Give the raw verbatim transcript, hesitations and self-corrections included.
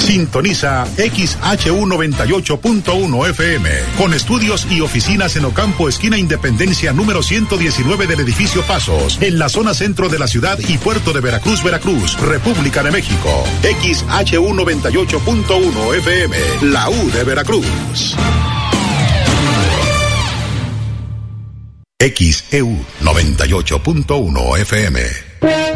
Sintoniza X H U noventa y ocho punto uno F M, con estudios y oficinas en Ocampo, esquina Independencia, número ciento diecinueve del edificio Pasos, en la zona centro de la ciudad y puerto de Veracruz, Veracruz, República de México. X H U noventa y ocho punto uno F M, la U de Veracruz. X E U noventa y ocho punto uno F M.